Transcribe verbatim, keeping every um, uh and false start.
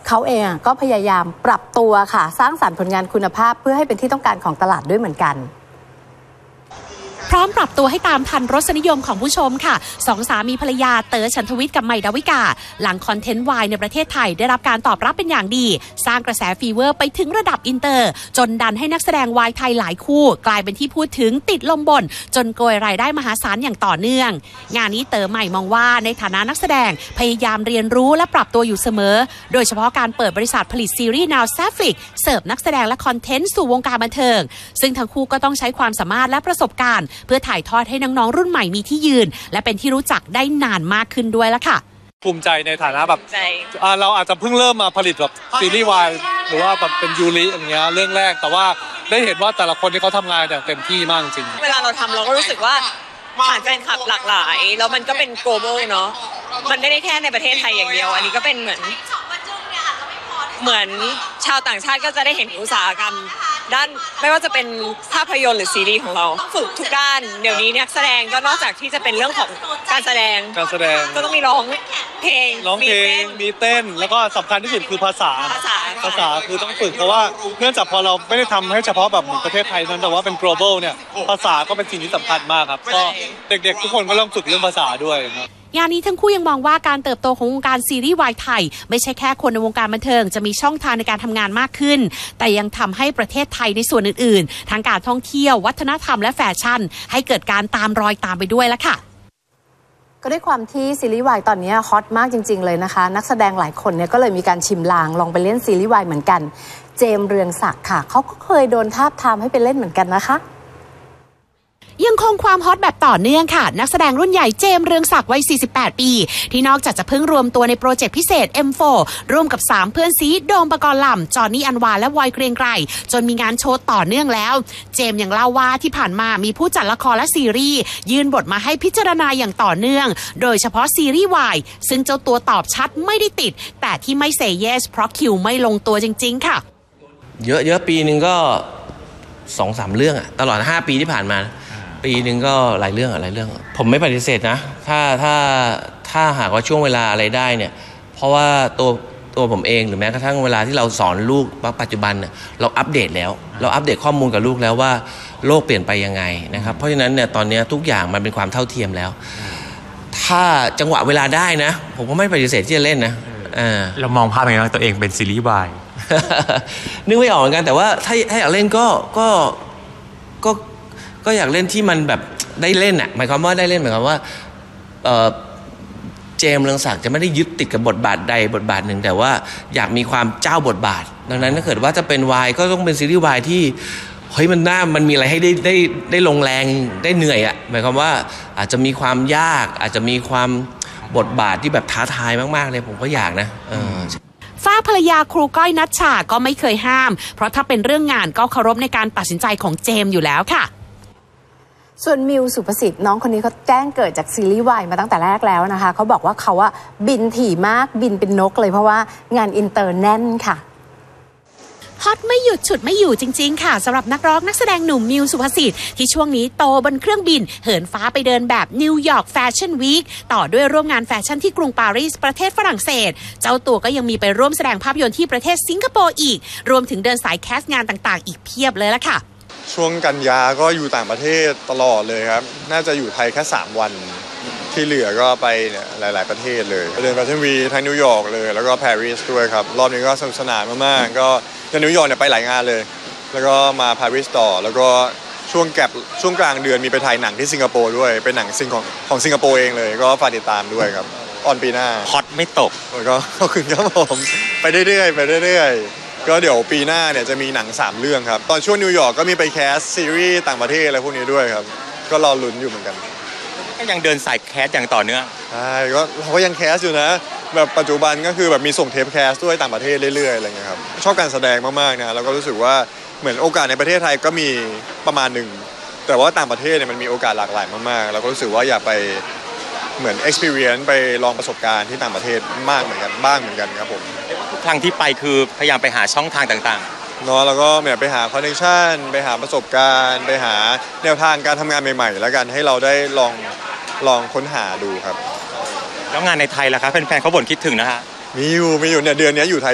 เขาเองก็พยายามปรับตัวค่ะสร้างสรรค์ผลงานคุณภาพเพื่อให้เป็นที่ต้องการของตลาดด้วยเหมือนกันพร้อมปรับตัวให้ตามทันรสนิยมของผู้ชมค่ะสองสามีภรรยาเต๋อฉันทวิทย์กับใหม่ดาวิกาหลังคอนเทนต์วายในประเทศไทยได้รับการตอบรับเป็นอย่างดีสร้างกระแสฟีเวอร์ไปถึงระดับอินเตอร์จนดันให้นักแสดงวายไทยหลายคู่กลายเป็นที่พูดถึงติดลมบนจนโกยรายได้มหาศาลอย่างต่อเนื่องงานนี้เต๋อใหม่มองว่าในฐานะนักแสดงพยายามเรียนรู้และปรับตัวอยู่เสมอโดยเฉพาะการเปิดบริษัทผลิตซีรีส์ Now Netflix เสิร์ฟนักแสดงและคอนเทนต์สู่วงการบันเทิงซึ่งทั้งคู่ก็ต้องใช้ความสามารถและประสบการณ์เพื่อถ่ายทอดให้น้องๆรุ่นใหม่มีที่ยืนและเป็นที่รู้จักได้นานมากขึ้นด้วยละค่ะภูมิใจในฐานะแบบเราอาจจะเพิ่งเริ่มมาผลิตแบบซีรีส์วายหรือว่าแบบเป็นยูริอย่างเงี้ยเรื่องแรกแต่ว่าได้เห็นว่าแต่ละคนที่เขาทำงานอย่างเต็มที่มากจริงเวลาเราทำเราก็รู้สึกว่าผ่านแฟนคลับหลากหลายแล้วมันก็เป็น global เนาะมันไม่ได้แค่ในประเทศไทยอย่างเดียวอันนี้ก็เป็นเหมือนเหมือนชาวต่างชาติก็จะได้เห็นอุตสาหกรรมด้านไม่ว่าจะเป็นภาพยนตร์หรือซีรีส์ของเราฝึกทุกด้านเดี๋ยวนี้นักแสดงก็นอกจากที่จะเป็นเรื่องของการแสดงการแสดงก็ต้องมีร้องเพลงร้องเพลงมีเต้นแล้วก็สำคัญที่สุดคือภาษาภาษาภาษาคือต้องฝึกเพราะว่าเนื่องจากพอเราไม่ได้ทำให้เฉพาะแบบเหมือนประเทศไทยนั้นแต่ว่าเป็น global เนี่ยภาษาก็เป็นสิ่งที่สำคัญมากครับก็เด็กๆทุกคนก็ต้องฝึกเรื่องภาษาด้วยครับงานนี้ทั้งคู่ยังมองว่าการเติบโตของวงการซีรีส์วายไทยไม่ใช่แค่คนในวงการบันเทิงจะมีช่องทางในการทำงานมากขึ้นแต่ยังทำให้ประเทศไทยในส่วนอื่นๆทั้งการท่องเที่ยววัฒนธรรมและแฟชั่นให้เกิดการตามรอยตามไปด้วยแล้วค่ะก็ด้วยความที่ซีรีส์วายตอนนี้ฮอตมากจริงๆเลยนะคะนักแสดงหลายคนเนี่ยก็เลยมีการชิมลางลองไปเล่นซีรีส์วายเหมือนกันเจมส์เรืองศักดิ์ค่ะเขาก็เคยโดนทาบทามให้ไปเล่นเหมือนกันนะคะยังคงความฮอตแบบต่อเนื่องค่ะนักแสดงรุ่นใหญ่เจมส์เรืองศักดิ์วัยสี่สิบแปดปีที่นอกจากจะเพิ่งรวมตัวในโปรเจกต์พิเศษ เอ็ม โฟร์ ร่วมกับสามเพื่อนซีโดมปกรณ์ลำจอห์นนี่อันวาและวอยเกรียงไกรจนมีงานโชว์ต่อเนื่องแล้วเจมส์ยังเล่าว่าที่ผ่านมามีผู้จัดละครและซีรีส์ยื่นบทมาให้พิจารณาอย่างต่อเนื่องโดยเฉพาะซีรีส์วายซึ่งเจ้าตัวตอบชัดไม่ได้ติดแต่ที่ไม่เซย์เยสเพราะคิวไม่ลงตัวจริงๆค่ะเยอะๆปีนึงก็สองสามเรื่องอะตลอดห้าปีที่ผ่านมาปีหนึ่งก็หลายเรื่องหลายเรื่องผมไม่ปฏิเสธนะถ้าถ้าถ้าหากว่าช่วงเวลาอะไรได้เนี่ยเพราะว่าตัวตัวผมเองหรือแม้กระทั่งเวลาที่เราสอนลูกปัจจุบันเนี่ยเราอัปเดตแล้วเราอัปเดตข้อมูลกับลูกแล้วว่าโลกเปลี่ยนไปยังไงนะครับเพราะฉะนั้นเนี่ยตอนนี้ทุกอย่างมันเป็นความเท่าเทียมแล้วถ้าจังหวะเวลาได้นะผมก็ไม่ปฏิเสธที่จะเล่นนะเรามองภาพยังไงตัวเองเป็นซีรีส์วายนึกไม่ออกเหมือนกันแต่ว่าถ้าถ้าอยากเล่นก็ก็ก็ก็อยากเล่นที่มันแบบได้เล่นอ่ะหมายความว่าได้เล่นหมายความว่าเอ่อเจมส์เรืองศักดิ์จะไม่ได้ยึดติดกับบทบาทใดบทบาทหนึ่งแต่ว่าอยากมีความเจ้าบทบาทดังนั้นถ้าเกิดว่าจะเป็นวายก็ต้องเป็นซีรีส์วายที่เฮ้ยมันน่ามันมีอะไรให้ได้ได้ได้ลงแรงได้เหนื่อยอ่ะหมายความว่าอาจจะมีความยากอาจจะมีความบทบาทที่แบบท้าทายมากๆเลยผมก็อยากนะเออฝ้าภรรยาครูก้อยณัชชาก็ไม่เคยห้ามเพราะถ้าเป็นเรื่องงานก็เคารพในการตัดสินใจของเจมส์อยู่แล้วค่ะส่วนมิวสุภสิทธิ์น้องคนนี้เขาแจ้งเกิดจากซีรีส์วายมาตั้งแต่แรกแล้วนะคะเขาบอกว่าเขาอะบินถี่มากบินเป็นนกเลยเพราะว่างานอินเตอร์แน่นค่ะฮอตไม่หยุดฉุดไม่อยู่จริงๆค่ะสำหรับนักร้องนักแสดงหนุ่มมิวสุภสิทธิ์ที่ช่วงนี้โตบนเครื่องบินเหินฟ้าไปเดินแบบนิวยอร์กแฟชั่นวีคต่อด้วยร่วมงานแฟชั่นที่กรุงปารีสประเทศฝรั่งเศสเจ้าตัวก็ยังมีไปร่วมแสดงภาพยนตร์ที่ประเทศสิงคโปร์อีกรวมถึงเดินสายแคสต์งานต่างๆอีกเพียบเลยละค่ะช่วงกันยาก็อยู่ต่างประเทศตลอดเลยครับน่าจะอยู่ไทยแค่สามวันที่เหลือก็ไปเนี่ยหลายๆประเทศเลยเดินแฟชั่นวีทั้งนิวยอร์กเลยแล้วก็ปารีสด้วยครับรอบนี้ก็สนุกสนานมากๆก็ในนิวยอร์กเนี่ยไปหลายงานเลยแล้วก็มาปารีสต่อแล้วก็ช่วงแก็บช่วงกลางเดือนมีไปถ่ายหนังที่สิงคโปร์ด้วยเป็นหนังซิงของของสิงคโปร์เองเลยก็ฝากติดตามด้วยครับออนปีหน้าฮอตไม่ตกแล้วก็ขอบคุณครับผมไปเรื่อยๆไปเรื่อยๆก็เดี๋ยวปีหน้าเนี่ยจะมีหนังสามเรื่องครับตอนช่วงนิวยอร์กก็มีไปแคสซีรีส์ต่างประเทศอะไรพวกนี้ด้วยครับก็รอลุ้นอยู่เหมือนกันก็ยังเดินสายแคสอย่างต่อเนื่องใช่ก็เราก็ยังแคสอยู่นะแบบปัจจุบันก็คือแบบมีส่งเทปแคสด้วยต่างประเทศเรื่อยๆอะไรเงี้ยครับชอบการแสดงมากๆนะแล้วก็รู้สึกว่าเหมือนโอกาสในประเทศไทยก็มีประมาณหนึ่งแต่ว่าต่างประเทศเนี่ยมันมีโอกาสหลากหลายมากๆแล้วก็รู้สึกว่าอยากไปเหมือน experience ไปลองประสบการณ์ที่ต่างประเทศมากเหมือนกันบ้างเหมือนกันครับผมทุกครั้งที่ไปคือพยายามไปหาช่องทางต่างๆเนาะแล้วก็เนี่ยไปหาคอนเนคชั่นไปหาประสบการณ์ไปหาแนวทางการทำงานใหม่ๆแล้วกันให้เราได้ลองลองค้นหาดูครับแล้วงานในไทยล่ะครับแฟนๆเขาบ่นคิดถึงนะฮะมีอยู่มีอยู่เนี่ยเดือนนี้อยู่ไทย